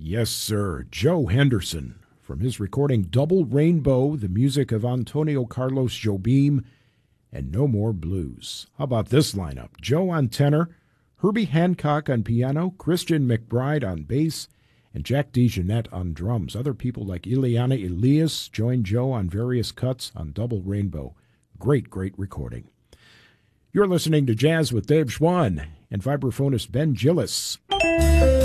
Yes, sir. Joe Henderson. From his recording Double Rainbow, the music of Antonio Carlos Jobim, and No More Blues. How about this lineup? Joe on tenor, Herbie Hancock on piano, Christian McBride on bass, and Jack DeJohnette on drums. Other people like Ileana Elias joined Joe on various cuts on Double Rainbow. Great recording. You're listening to Jazz with Dave Schwann and vibraphonist Ben Gillis.